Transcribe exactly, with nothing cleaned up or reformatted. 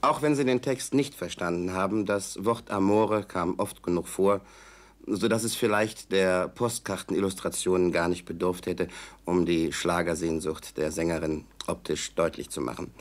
Auch wenn Sie den Text nicht verstanden haben, das Wort Amore kam oft genug vor, sodass es vielleicht der Postkartenillustrationen gar nicht bedurft hätte, um die Schlagersehnsucht der Sängerin optisch deutlich zu machen.